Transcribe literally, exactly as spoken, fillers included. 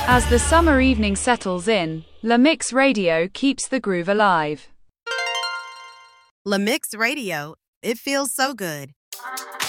As the summer evening settles in, La Mix Radio keeps the groove alive. La Mix Radio, it feels so good.